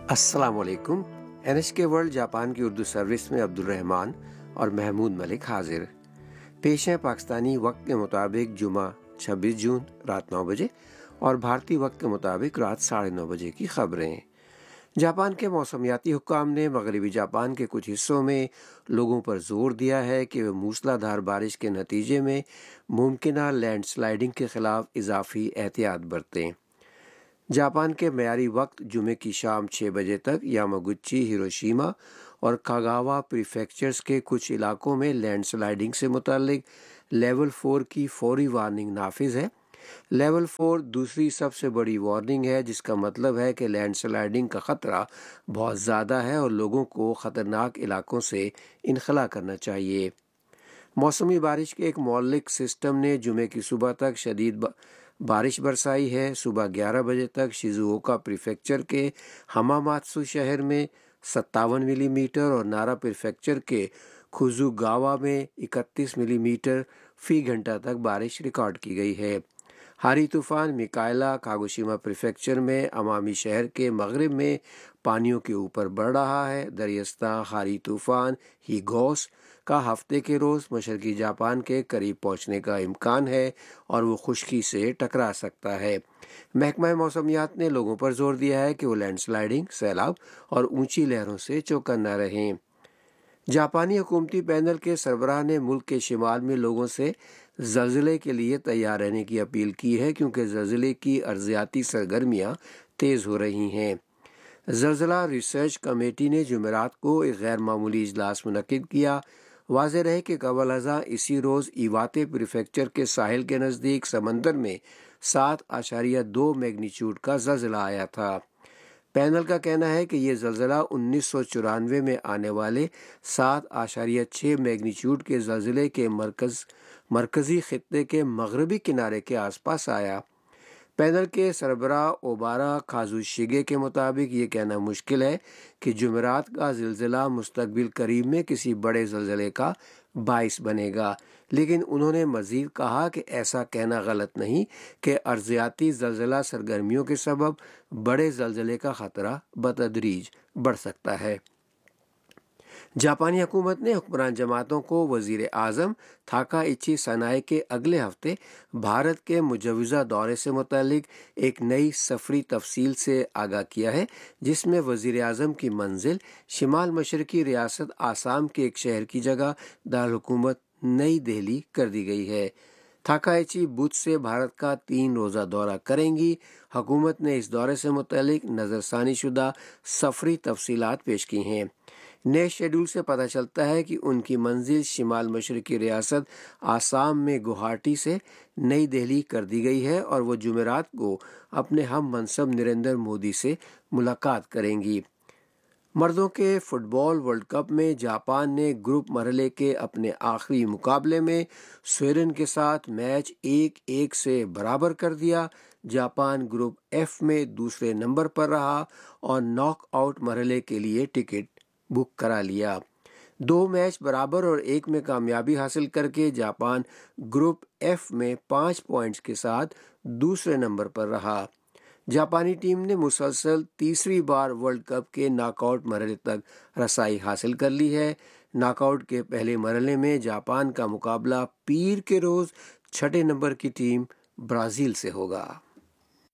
अस्सलाम वालेकुम। NHK world Japan की उर्दू सर्विस में अब्दुल रहमान और महमूद मलिक हाजिर। पेश है पाकिस्तानी वक्त के मुताबिक जुमा 26 जून रात 9 बजे और भारतीय वक्त के मुताबिक रात 9:30 बजे की खबरें। जापान के मौसमियाती हुक्काम ने मगरबी जापान के कुछ हिस्सों में लोगों पर जोर दिया है कि वे मूसलाधार बारिश के नतीजे में मुमकिना लैंडस्लाइडिंग के खिलाफ इजाफी एहतियात बरतें। जापान के मयारी वक्त जुमे की शाम 6 बजे तक यामागुची, हिरोशिमा और कागावा प्रीफेक्चर्स के कुछ इलाकों में लैंडस्लाइडिंग से मुतालिक लेवल 4 की फौरी वार्निंग नाफिज है। लेवल 4 दूसरी सबसे बड़ी वार्निंग है, जिसका मतलब है कि लैंडस्लाइडिंग का खतरा बहुत ज़्यादा है और लोगों को ख़तरनाक इलाकों से इनखला करना चाहिए। मौसमी बारिश के एक मौलिक सिस्टम ने जुमे की सुबह तक शदीद बारिश बरसाई है। सुबह 11 बजे तक शिजुओका प्रीफेक्चर के हमामात्सु शहर में 57 मिलीमीटर और नारा प्रीफेक्चर के खुजुगावा में 31 मिलीमीटर फी घंटा तक बारिश रिकॉर्ड की गई है। हारी तूफान मिकाएला कागोशिमा प्रीफेक्चर में अमामी शहर के मगरिब में पानियों के ऊपर बढ़ रहा है। दरियास्ता हारी तूफान हिगोस का हफ्ते के रोज़ मशरकी जापान के करीब पहुंचने का इम्कान है और वो खुश्की से टकरा सकता है। महकमा मौसमियात ने लोगों पर जोर दिया है कि वो लैंडस्लाइडिंग, सैलाब और ऊंची लहरों से चौकन्ना रहें। जापानी हुकूमती पैनल के सरबराह ने मुल्क के शिमाल में लोगों से ज़लज़ले के लिए तैयार रहने की अपील की है, क्योंकि ज़लज़ले की अर्जियाती सरगर्मियाँ तेज़ हो रही हैं। ज़लज़ला रिसर्च कमेटी ने जुमेरात को एक गैर मामूली इजलास मुनक्किद किया। वाज़ेह रहे कि कबल अज़ा इसी रोज़ इवाते प्रीफेक्चर के साहिल के नज़दीक समंदर में 7.2 मैग्नीट्यूड का ज़लज़ला आया था। पैनल का कहना है कि यह ज़लज़ला 1994 में आने वाले 7.6 मैग्नीट्यूड के ज़लज़ले के मरकज़ी खित्ते के मगरबी किनारे के आसपास आया। पैनल के सरबराह ओबारा काजुशिगे के मुताबिक ये कहना मुश्किल है कि जुमेरात का ज़िलज़ला मुस्तकबिल करीब में किसी बड़े ज़लज़ले का बाइस बनेगा, लेकिन उन्होंने मज़ीद कहा कि ऐसा कहना गलत नहीं कि अर्जियाती ज़लज़ला सरगर्मियों के सबब बड़े ज़लज़ले का ख़तरा बतदरीज बढ़ सकता है। जापानी हुकूमत ने हुक्मरान जमातों को वज़ीर आज़म थाकाइची सनाए के अगले हफ्ते भारत के मुजवज़ा दौरे से मुतालिक एक नई सफरी तफसील से आगाह किया है, जिसमें वज़ीर आज़म की मंजिल शिमाल मशरकी रियासत आसाम के एक शहर की जगह दारकूमत नई दिल्ली कर दी गई है। थाकाइची बुध से भारत का 3 रोज़ा दौरा करेंगी। हुकूमत ने इस दौरे से मुतालिक नज़रसानी शुदा सफरी तफसीलात पेश की हैं। नए शेड्यूल से पता चलता है कि उनकी मंजिल शिमाल मशरकी रियासत आसाम में गुवाहाटी से नई दिल्ली कर दी गई है और वो जुमेरात को अपने हम मनसब नरेंद्र मोदी से मुलाकात करेंगी। मर्दों के फुटबॉल वर्ल्ड कप में जापान ने ग्रुप मरहले के अपने आखिरी मुकाबले में स्वीडन के साथ मैच 1-1 से बराबर कर दिया। जापान ग्रुप एफ में दूसरे नंबर पर रहा और नॉकआउट मरहले के लिए टिकट बुक करा लिया। 2 मैच बराबर और 1 में कामयाबी हासिल करके जापान ग्रुप एफ में 5 पॉइंट्स के साथ दूसरे नंबर पर रहा। जापानी टीम ने मुसलसल तीसरी बार वर्ल्ड कप के नॉकआउट मरहले तक रसाई हासिल कर ली है। नॉकआउट के पहले मरहले में जापान का मुकाबला पीर के रोज़ 6ठे नंबर की टीम ब्राज़ील से होगा।